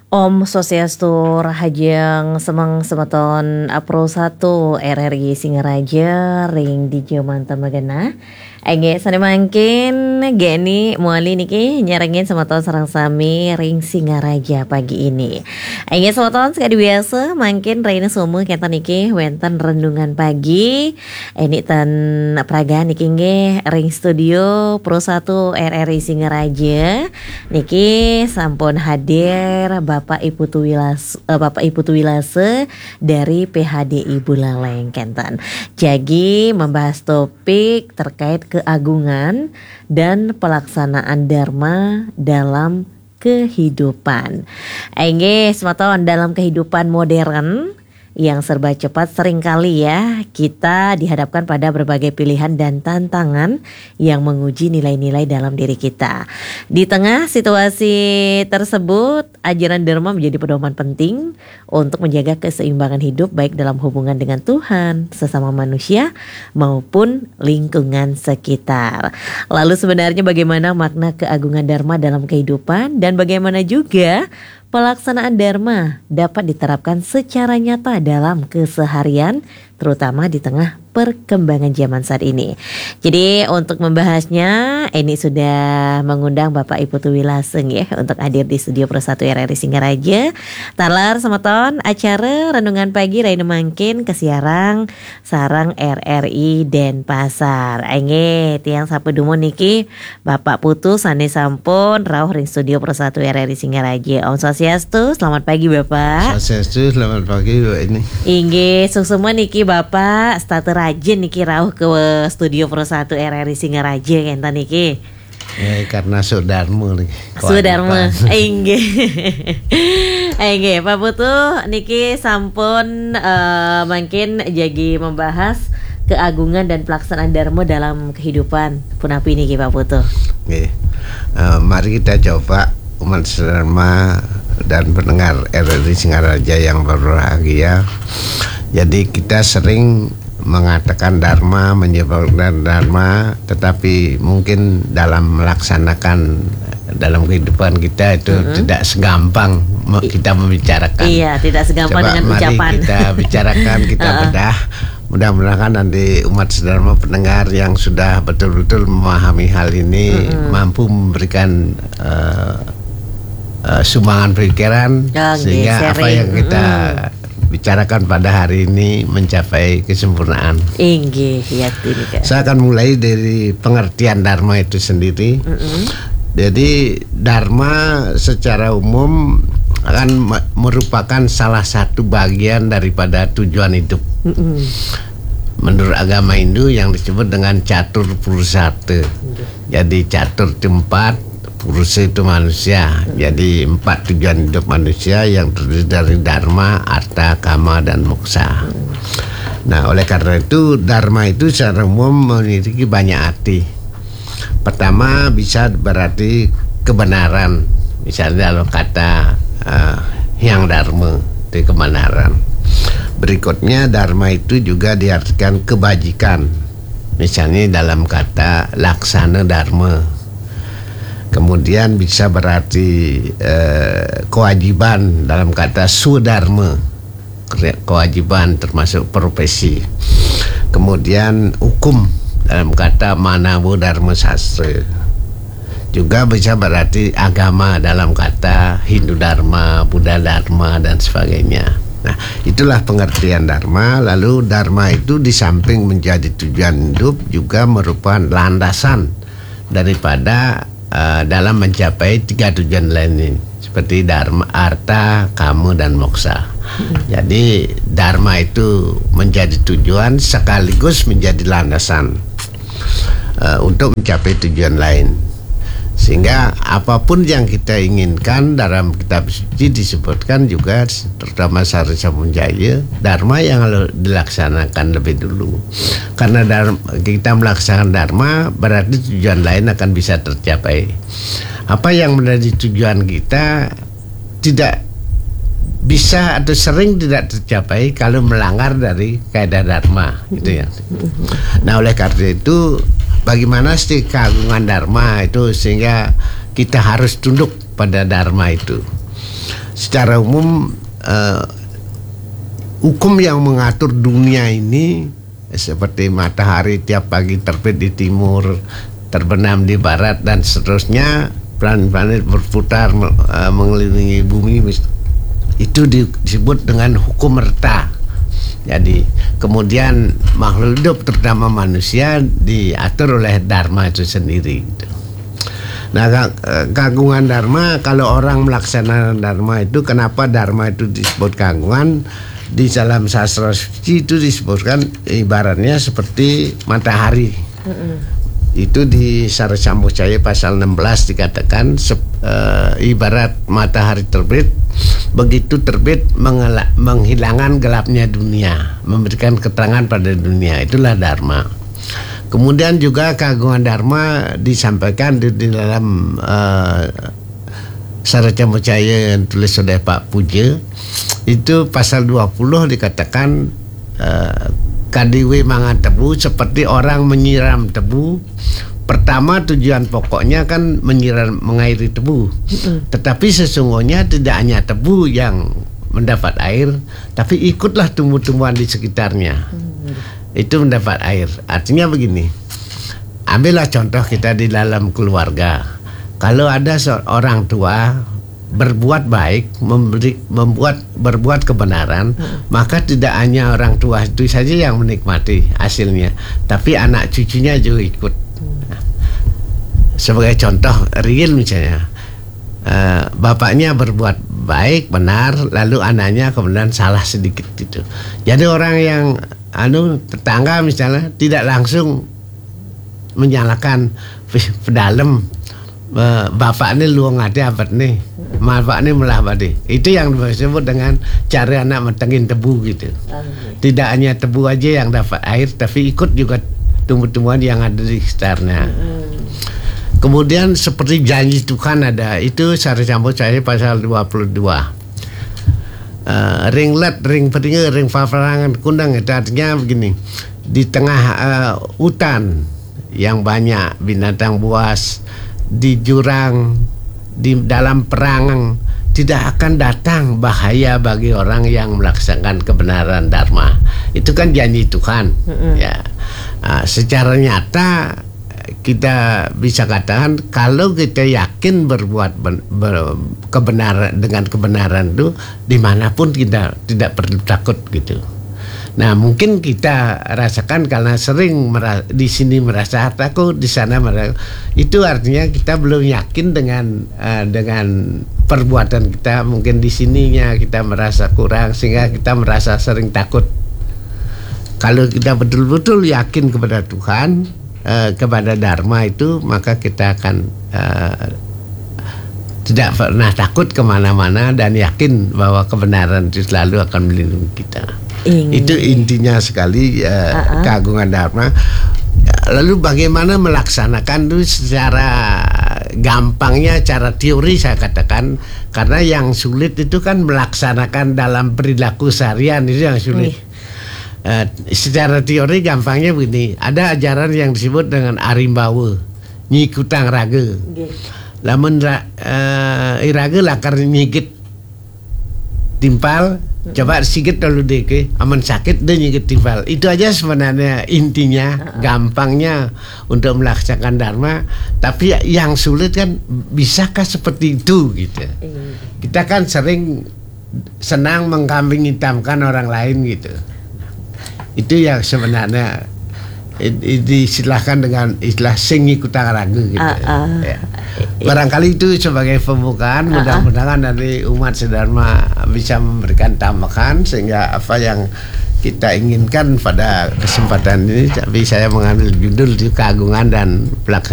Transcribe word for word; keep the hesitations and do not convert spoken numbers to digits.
Om Swastiastu, Rahajang Semang Sematon Apro satu R R I Singaraja Ring di Jomanta Magana. Enge sana mangkin geni muali niki nyarengin sematon sarang sami ring Singaraja pagi ini. Enge sematon sekali biasa mangkin reina semua kita niki wenten rendungan pagi. Ini tan praga niki nge ring studio Pro satu R R I Singaraja. Niki sampun hadir Bapak Ibu Tuwilas uh, Bapak Ibu Tuwilase dari P H D I Buleleng Kenten. Jadi membahas topik terkait keagungan dan pelaksanaan dharma dalam kehidupan. Engge sematon dalam kehidupan modern yang serba cepat seringkali ya kita dihadapkan pada berbagai pilihan dan tantangan yang menguji nilai-nilai dalam diri kita. Di tengah situasi tersebut, ajaran dharma menjadi pedoman penting untuk menjaga keseimbangan hidup baik dalam hubungan dengan Tuhan, sesama manusia maupun lingkungan sekitar. Lalu sebenarnya bagaimana makna keagungan dharma dalam kehidupan dan bagaimana juga pelaksanaan dharma dapat diterapkan secara nyata dalam keseharian, terutama di tengah perkembangan zaman saat ini. Jadi untuk membahasnya, ini sudah mengundang Bapak Ibu Tuwilaseng ya untuk hadir di studio Pro satu R R I Singaraja. Talar sematon acara renungan pagi Raina Mangkin kesiarang sarang R R I Denpasar. Enge tiang sapedumo niki Bapak Putu sane sampun rauh ring studio Pro satu R R I Singaraja. Om Swastiastu, selamat pagi Bapak. Swastiastu, selamat pagi Mbak ini. Inge suksema niki Bapak starter rajin niki rauh ke studio Pro satu R R I Singaraja kenten niki. Ya karena Sudarmo nih. Sudarmo. Inge. Inge Pak Putu niki sampun uh, mungkin jadi membahas keagungan dan pelaksanaan dharma dalam kehidupan. Punapi niki Pak Putu. Oke. Uh, mari kita coba umat Dharma dan pendengar R R I Singaraja yang berbahagia. Jadi kita sering mengatakan dharma, menyebutkan dharma, tetapi mungkin dalam melaksanakan dalam kehidupan kita itu mm-hmm. tidak segampang kita membicarakan. Iya, tidak segampang Coba dengan mari ucapan. Kita bicarakan, kita bedah. Mudah-mudahan nanti umat Dharma pendengar yang sudah betul-betul memahami hal ini mm-hmm. mampu memberikan uh, uh, sumbangan pikiran oh, sehingga apa yang kita mm. bicarakan pada hari ini mencapai kesempurnaan. Inggih, ya ini kan. Saya akan mulai dari pengertian dharma itu sendiri. Mm-hmm. Jadi dharma secara umum akan merupakan salah satu bagian daripada tujuan hidup. Mm-hmm. Menurut agama Hindu yang disebut dengan catur purusarta. Mm-hmm. Jadi catur itu empat, purusa itu manusia. Mm-hmm. Jadi empat tujuan hidup manusia yang terdiri dari dharma, arta, kama, dan moksa. Mm-hmm. Nah, oleh karena itu dharma itu secara umum memiliki banyak arti. Pertama bisa berarti kebenaran. Misalnya dalam kata uh, yang dharma itu kebenaran. Berikutnya dharma itu juga diartikan kebajikan. Misalnya dalam kata laksana dharma. Kemudian bisa berarti uh, kewajiban dalam kata swadharma. Kewajiban termasuk profesi. Kemudian hukum dalam kata manawo dharma sastra. Juga bisa berarti agama dalam kata Hindu Dharma, Buddha Dharma, dan sebagainya. Nah, itulah pengertian dharma. Lalu dharma itu di samping menjadi tujuan hidup juga merupakan landasan daripada uh, dalam mencapai tiga tujuan lain ini, seperti dharma, arta, kama, dan moksa. Jadi dharma itu menjadi tujuan sekaligus menjadi landasan uh, untuk mencapai tujuan lain. Sehingga apapun yang kita inginkan dalam kitab suci disebutkan juga, terutama Sari Samunjaya, dharma yang harus dilaksanakan lebih dulu. Karena dharma, kita melaksanakan dharma berarti tujuan lain akan bisa tercapai. Apa yang menjadi tujuan kita tidak bisa atau sering tidak tercapai kalau melanggar dari kaidah dharma, gitu ya. Nah, oleh karena itu bagaimana sih keagungan dharma itu sehingga kita harus tunduk pada dharma itu. secara umum uh, hukum yang mengatur dunia ini seperti matahari tiap pagi terbit di timur, terbenam di barat dan seterusnya, planet-planet berputar uh, mengelilingi bumi, itu disebut dengan hukum merta. Jadi kemudian makhluk hidup terutama manusia diatur oleh dharma itu sendiri gitu. Nah, keagungan dharma, kalau orang melaksanakan dharma itu, kenapa dharma itu disebut keagungan? Di dalam sastra suci itu disebutkan ibaratnya seperti matahari. Mm-hmm. Itu di Sarasambhocaya pasal enam belas dikatakan uh, ibarat matahari terbit, begitu terbit mengela- menghilangkan gelapnya dunia, memberikan keterangan pada dunia. Itulah dharma. Kemudian juga keagungan dharma disampaikan di, di dalam uh, Sarasambhocaya yang tulis oleh Pak Puja. Itu pasal dua puluh dikatakan uh, kadiwe mangan tebu, seperti orang menyiram tebu. Pertama tujuan pokoknya kan menyiram, mengairi tebu. Mm-hmm. Tetapi sesungguhnya tidak hanya tebu yang mendapat air, tapi ikutlah tumbuh-tumbuhan di sekitarnya. Mm-hmm. Itu mendapat air. Artinya begini, ambillah contoh kita di dalam keluarga. Kalau ada seorang tua berbuat baik, memberi, membuat berbuat kebenaran, hmm. maka tidak hanya orang tua itu saja yang menikmati hasilnya, tapi anak cucunya juga ikut. Hmm. Sebagai contoh real misalnya, uh, bapaknya berbuat baik benar, lalu anaknya kemudian salah sedikit itu. Jadi orang yang anu tetangga misalnya tidak langsung menyalahkan pedalem, bapak ini luang ada apa nih, bapak ini melah badi. Itu yang disebut dengan cara anak mentengin tebu gitu. Tidak hanya tebu aja yang dapat air, tapi ikut juga tumbuh-tumbuhan yang ada di sekitarnya. Kemudian seperti janji Tuhan ada, itu Sarasambhocaya pasal dua puluh dua. Uh, ring let, ring pedinga, ring paparangan kundang, itu artinya begini, di tengah uh, hutan yang banyak binatang buas, di jurang, di dalam perang, tidak akan datang bahaya bagi orang yang melaksanakan kebenaran dharma. Itu kan janji Tuhan. Mm-hmm. Ya, uh, secara nyata kita bisa katakan kalau kita yakin berbuat ben, ber, kebenaran dengan kebenaran itu, dimanapun kita tidak perlu takut gitu. Nah, mungkin kita rasakan karena sering merasa, di sini merasa takut, di sana merasa, itu artinya kita belum yakin dengan uh, dengan perbuatan kita. Mungkin di sininya kita merasa kurang sehingga kita merasa sering takut. Kalau kita betul-betul yakin kepada Tuhan, uh, kepada dharma itu, maka kita akan uh, tidak pernah takut kemana-mana dan yakin bahwa kebenaran itu selalu akan melindungi kita. Ingin. Itu intinya sekali uh, uh-uh. keagungan dharma. Lalu bagaimana melaksanakan itu secara gampangnya, cara teori saya katakan, karena yang sulit itu kan melaksanakan dalam perilaku seharian, itu yang sulit. Uh, secara teori gampangnya begini, ada ajaran yang disebut dengan arimbawa, nyikutang raga. Okay. Lamun uh, iraga lakar nyigit timpal, hmm. coba sikit dulu deh ke, aman sakit dia nyigit timpal. Itu aja sebenarnya intinya, uh-uh. gampangnya untuk melaksanakan dharma. Tapi yang sulit kan, bisakah seperti itu gitu. Hmm. Kita kan sering senang mengkambing hitamkan orang lain gitu. Itu yang sebenarnya disilahkan dengan istilah sing ikutang ragu gitu. Uh, uh, ya. Barangkali itu sebagai pembukaan, uh, mudah-mudahan dari umat sedharma bisa memberikan tambahan sehingga apa yang kita inginkan pada kesempatan ini. Tapi saya mengambil judul itu keagungan dan pelaksanaan